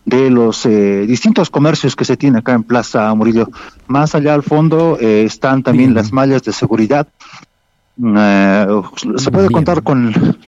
de los distintos comercios que se tiene acá en Plaza Murillo. Más allá al fondo están también Bien. las mallas de seguridad. Se puede Bien. contar con